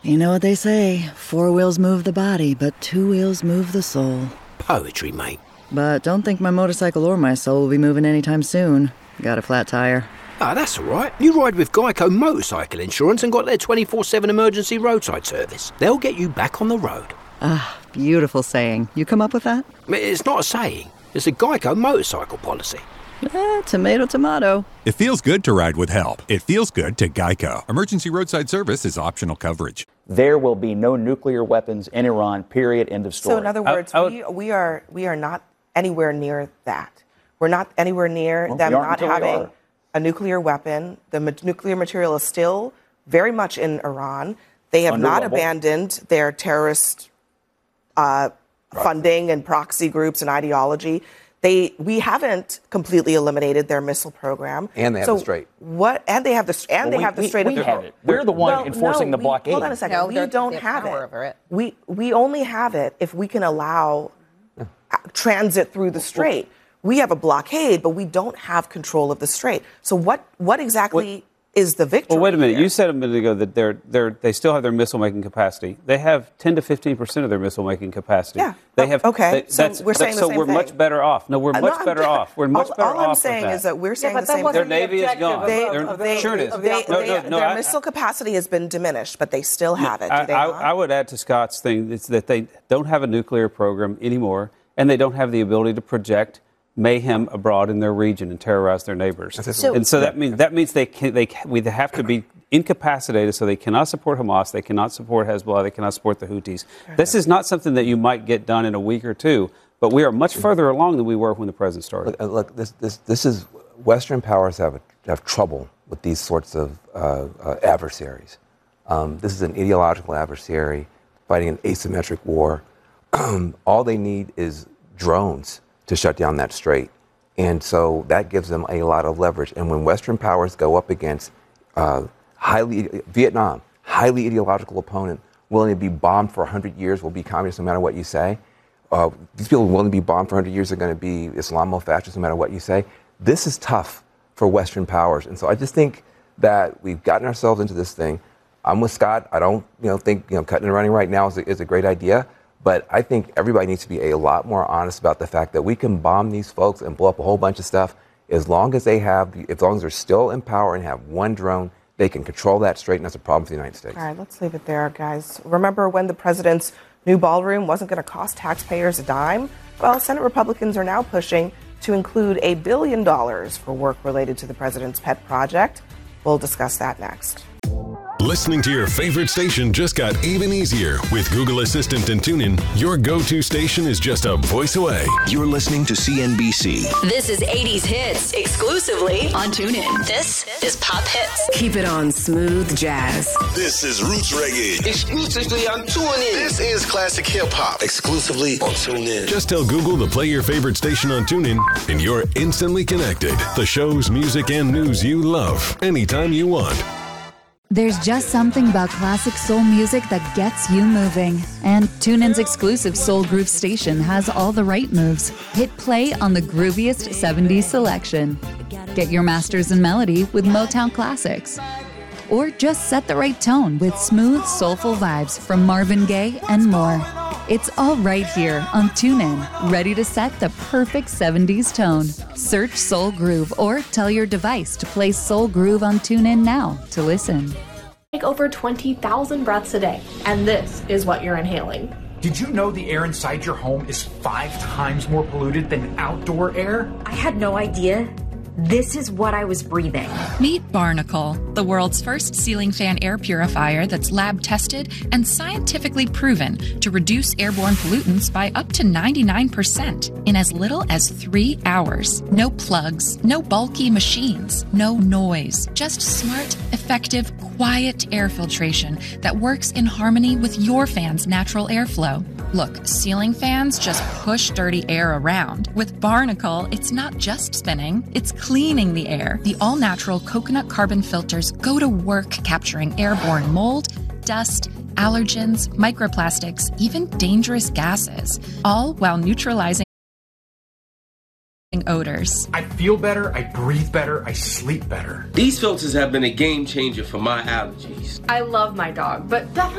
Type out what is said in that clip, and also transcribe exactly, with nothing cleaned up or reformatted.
You know what they say, four wheels move the body, but two wheels move the soul. Poetry, mate. But don't think my motorcycle or my soul will be moving anytime soon. Got a flat tire. Ah, that's all right. You ride with Geico Motorcycle Insurance and got their twenty-four seven emergency roadside service. They'll get you back on the road. Ah, beautiful saying. You come up with that? It's not a saying. It's a Geico motorcycle policy. Eh, tomato, tomato. It feels good to ride with help. It feels good to Geico. Emergency roadside service is optional coverage. There will be no nuclear weapons in Iran, period, end of story. So in other words, I, I would, we, we are we are not anywhere near that. We're not anywhere near well, them we not having a nuclear weapon. The ma- nuclear material is still very much in Iran. They have Under not rubble. abandoned their terrorist uh, funding and proxy groups and ideology. They, we haven't completely eliminated their missile program, and they have so the Strait. What? And they have the and well, they we, have the we, Strait we of have it. We're the one well, enforcing no, the we, blockade. Hold on a second. No, we they're- don't they have power it. over it. We we only have it if we can allow transit through the Strait. We have a blockade, but we don't have control of the Strait. So what what exactly What? is the victory? Well, wait a minute. here? You said a minute ago that they're they're they still have their missile making capacity. They have ten to fifteen percent of their missile making capacity. Yeah. They Oh, have. okay. They, So that's, we're saying that's, the so same we're thing. much better off. No, we're Uh, much no, I'm better t- off. We're much all, better all I'm off. saying with is that we're saying but the that same wasn't Their thing. navy is objective gone. of- They, They're- of the- they, sure it is. of the they, No, they, no, no, their I- missile capacity has been diminished, but they still have it. Do I, they I, not? I would add to Scott's thing it's that they don't have a nuclear program anymore, and they don't have the ability to project mayhem abroad in their region and terrorize their neighbors. So- and so that means that means they can, they we have to be incapacitated, so they cannot support Hamas, they cannot support Hezbollah, they cannot support the Houthis. This is not something that you might get done in a week or two, but we are much further along than we were when the president started. Look, uh, look this, this, this is Western powers have have trouble with these sorts of uh, uh, adversaries. Um, this is an ideological adversary fighting an asymmetric war. All they need is drones to shut down that strait, and so that gives them a lot of leverage. And when Western powers go up against uh, highly Vietnam, highly ideological opponent, willing to be bombed for one hundred years, will be communist no matter what you say. Uh, these people willing to be bombed for one hundred years are going to be Islamo-fascists no matter what you say. This is tough for Western powers. And so I just think that we've gotten ourselves into this thing. I'm with Scott. I don't you know, think you know, cutting and running right now is a, is a great idea. But I think everybody needs to be a lot more honest about the fact that we can bomb these folks and blow up a whole bunch of stuff as long as they have, as long as they're still in power and have one drone. They can control that strait, and that's a problem for the United States. All right, let's leave it there, guys. Remember when the president's new ballroom wasn't going to cost taxpayers a dime? Well, Senate Republicans are now pushing to include a billion dollars for work related to the president's pet project. We'll discuss that next. Listening to your favorite station just got even easier. With Google Assistant and TuneIn, your go-to station is just a voice away. You're listening to C N B C. This is eighties Hits, exclusively on TuneIn. This is Pop Hits. Keep it on Smooth Jazz. This is Roots Reggae. Exclusively on TuneIn. This is Classic Hip Hop. Exclusively on TuneIn. Just tell Google to play your favorite station on TuneIn, and you're instantly connected. The shows, music, and news you love, anytime you want. There's just something about classic soul music that gets you moving. And TuneIn's exclusive Soul Groove station has all the right moves. Hit play on the grooviest seventies selection. Get your masters in melody with Motown classics. Or just set the right tone with smooth, soulful vibes from Marvin Gaye and more. It's all right here on TuneIn, ready to set the perfect seventies tone. Search Soul Groove or tell your device to play Soul Groove on TuneIn now to listen. Take over twenty thousand breaths a day, and this is what you're inhaling. Did you know the air inside your home is five times more polluted than outdoor air? I had no idea. This is what I was breathing. Meet Barnacle, the world's first ceiling fan air purifier that's lab tested and scientifically proven to reduce airborne pollutants by up to ninety-nine percent in as little as three hours. No plugs, no bulky machines, no noise, just smart, effective, quiet air filtration that works in harmony with your fan's natural airflow. Look, ceiling fans just push dirty air around. With Barnacle, it's not just spinning, it's cleaning the air. The all-natural coconut carbon filters go to work capturing airborne mold, dust, allergens, microplastics, even dangerous gases, all while neutralizing odors. I feel better, I breathe better, I sleep better. These filters have been a game changer for my allergies. I love my dog, but definitely